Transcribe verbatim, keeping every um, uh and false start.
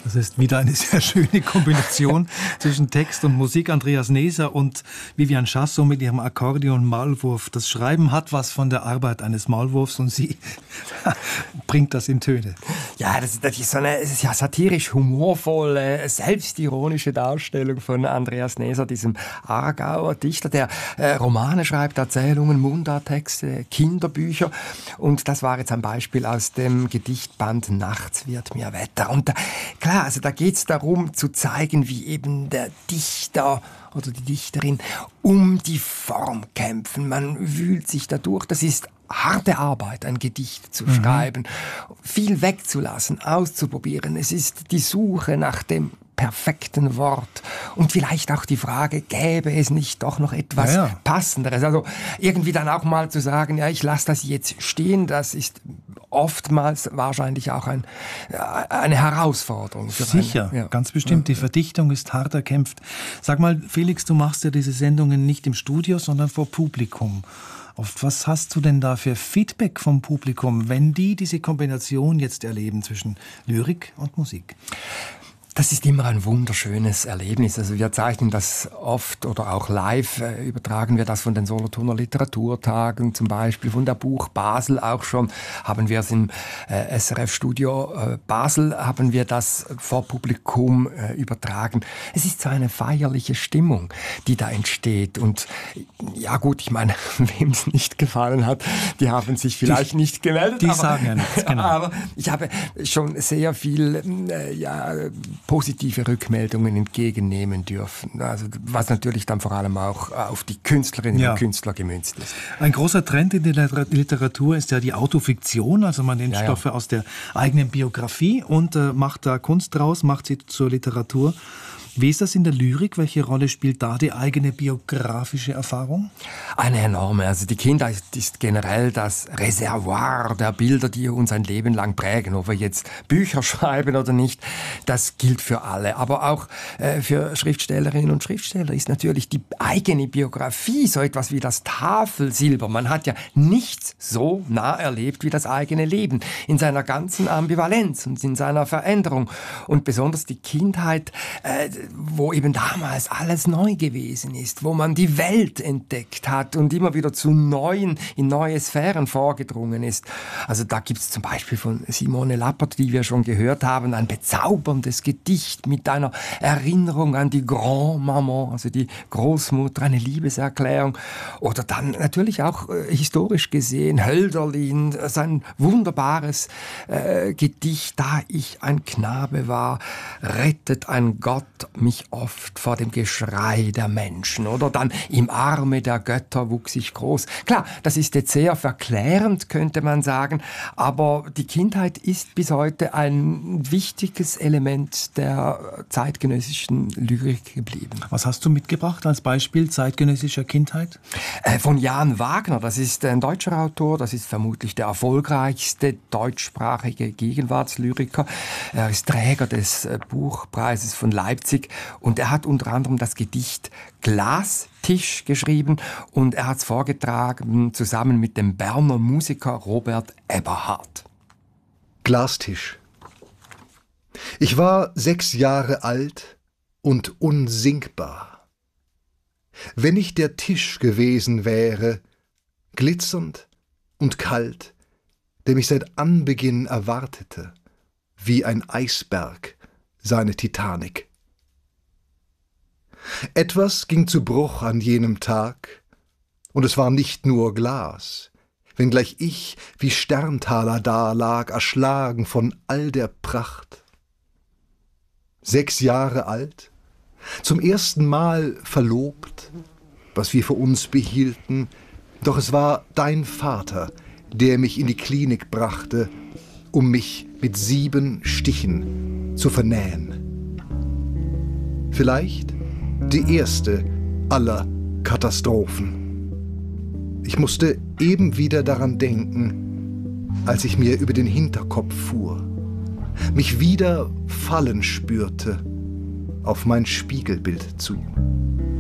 Das ist wieder eine sehr schöne Kombination zwischen Text und Musik. Andreas Neser und Vivian Chassot mit ihrem Akkordeon-Maulwurf. Das Schreiben hat was von der Arbeit eines Maulwurfs und sie bringt das in Töne. Ja, das, das ist so eine ja, satirisch-humorvolle, selbstironische Darstellung von Andreas Neser, diesem Aargauer Dichter, der äh, Romane schreibt, Erzählungen, Mundarttexte, Kinderbücher. Und das war jetzt ein Beispiel aus dem Gedichtband Nachts wird mir Wetter. Und da, klar, also da geht es darum zu zeigen, wie eben der Dichter oder die Dichterin um die Form kämpfen. Man wühlt sich dadurch. Das ist harte Arbeit, ein Gedicht zu mhm. schreiben, viel wegzulassen, auszuprobieren. Es ist die Suche nach dem perfekten Wort und vielleicht auch die Frage, gäbe es nicht doch noch etwas ja, ja. Passenderes? Also irgendwie dann auch mal zu sagen, ja, ich lasse das jetzt stehen, das ist oftmals wahrscheinlich auch ein, eine Herausforderung. Für Sicher, eine, ja. ganz bestimmt. Die Verdichtung ist hart erkämpft. Sag mal, Felix, du machst ja diese Sendungen nicht im Studio, sondern vor Publikum. Auf was hast du denn da für Feedback vom Publikum, wenn die diese Kombination jetzt erleben zwischen Lyrik und Musik? Das ist immer ein wunderschönes Erlebnis. Also wir zeichnen das oft oder auch live, äh, übertragen wir das von den Solothurner Literaturtagen zum Beispiel, von der Buch Basel auch schon, haben wir es im äh, S R F-Studio äh, Basel, haben wir das vor Publikum äh, übertragen. Es ist so eine feierliche Stimmung, die da entsteht. Und ja gut, ich meine, wem es nicht gefallen hat, die haben sich vielleicht die, nicht gemeldet. Die aber, sagen ja nichts, genau. Aber ich habe schon sehr viel, äh, ja, positive Rückmeldungen entgegennehmen dürfen. Also, was natürlich dann vor allem auch auf die Künstlerinnen ja. und Künstler gemünzt ist. Ein großer Trend in der Literatur ist ja die Autofiktion. Also man nimmt ja, Stoffe ja. aus der eigenen Biografie und äh, macht da Kunst draus, macht sie zur Literatur. Wie ist das in der Lyrik? Welche Rolle spielt da die eigene biografische Erfahrung? Eine enorme. Also die Kindheit ist generell das Reservoir der Bilder, die uns ein Leben lang prägen. Ob wir jetzt Bücher schreiben oder nicht, das gilt für alle. Aber auch äh, für Schriftstellerinnen und Schriftsteller ist natürlich die eigene Biografie so etwas wie das Tafelsilber. Man hat ja nichts so nah erlebt wie das eigene Leben in seiner ganzen Ambivalenz und in seiner Veränderung. Und besonders die Kindheit, äh, wo eben damals alles neu gewesen ist, wo man die Welt entdeckt hat und immer wieder zu neuen, in neue Sphären vorgedrungen ist. Also da gibt es zum Beispiel von Simone Lappert, die wir schon gehört haben, ein bezauberndes Gedicht mit einer Erinnerung an die Grand-Maman, also die Großmutter, eine Liebeserklärung. Oder dann natürlich auch äh, historisch gesehen Hölderlin, sein wunderbares äh, Gedicht, da ich ein Knabe war, rettet ein Gott mich oft vor dem Geschrei der Menschen. Oder dann im Arme der Götter wuchs ich groß. Klar, das ist jetzt sehr verklärend, könnte man sagen, aber die Kindheit ist bis heute ein wichtiges Element der zeitgenössischen Lyrik geblieben. Was hast du mitgebracht als Beispiel zeitgenössischer Kindheit? Äh, von Jan Wagner, das ist ein deutscher Autor, das ist vermutlich der erfolgreichste deutschsprachige Gegenwartslyriker. Er ist Träger des äh, Buchpreises von Leipzig und er hat unter anderem das Gedicht Glastisch geschrieben und er hat es vorgetragen zusammen mit dem Berner Musiker Robert Eberhard. Glastisch. Ich war sechs Jahre alt und unsinkbar. Wenn ich der Tisch gewesen wäre, glitzernd und kalt, der mich seit Anbeginn erwartete, wie ein Eisberg seine Titanic. Etwas ging zu Bruch an jenem Tag, und es war nicht nur Glas, wenngleich ich wie Sterntaler dalag, erschlagen von all der Pracht. Sechs Jahre alt, zum ersten Mal verlobt, was wir für uns behielten, doch es war dein Vater, der mich in die Klinik brachte, um mich mit sieben Stichen zu vernähen. Vielleicht die erste aller Katastrophen. Ich musste eben wieder daran denken, als ich mir über den Hinterkopf fuhr, mich wieder fallen spürte auf mein Spiegelbild zu.